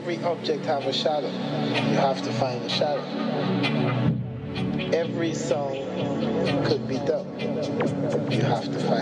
every object have a shadow. You have to find a shadow. Every song could be dope. You have to find